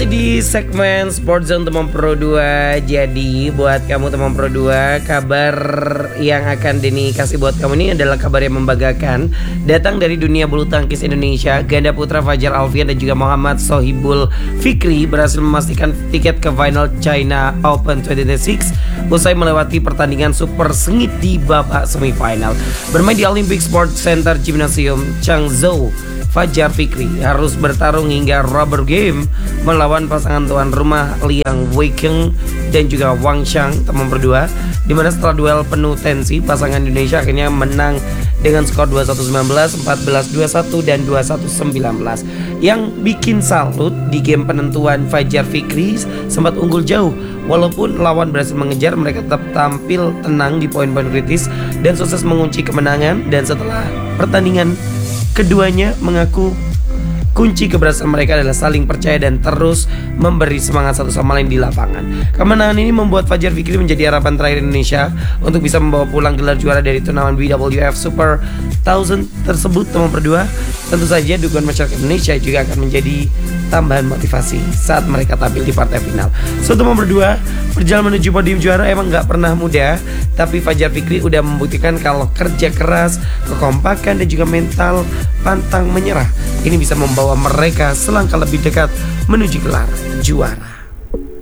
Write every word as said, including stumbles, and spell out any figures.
masih di segmen Sport Zone teman Pro dua. Jadi buat kamu teman Pro dua, kabar yang akan Denny kasih buat kamu ini adalah kabar yang membanggakan. Datang dari dunia bulu tangkis Indonesia, ganda putra Fajar Alfian dan juga Muhammad Sohibul Fikri berhasil memastikan tiket ke final China Open dua ribu dua puluh enam usai melewati pertandingan super sengit di babak semifinal. Bermain di Olympic Sports Center Gymnasium Changzhou, Fajar Fikri harus bertarung hingga rubber game melawan pasangan tuan rumah Liang Weikeng dan juga Wang Xiang teman berdua, di mana setelah duel penuh tensi pasangan Indonesia akhirnya menang dengan skor dua puluh satu sembilan belas, empat belas dua puluh satu dan dua puluh satu sembilan belas. Yang bikin salut di game penentuan, Fajar Fikri sempat unggul jauh. Walaupun lawan berhasil mengejar, mereka tetap tampil tenang di poin-poin kritis dan sukses mengunci kemenangan. Dan setelah pertandingan, keduanya mengaku kunci keberhasilan mereka adalah saling percaya dan terus memberi semangat satu sama lain di lapangan. Kemenangan ini membuat Fajar Fikri menjadi harapan terakhir Indonesia untuk bisa membawa pulang gelar juara dari turnamen B W F Super seribu tersebut teman berdua. Tentu saja dukungan masyarakat Indonesia juga akan menjadi tambahan motivasi saat mereka tampil di partai final. So teman berdua, perjalanan menuju podium juara emang gak pernah mudah, tapi Fajar Fikri udah membuktikan kalau kerja keras, kekompakan dan juga mental pantang menyerah ini bisa membawa mereka selangkah lebih dekat menuju gelar juara.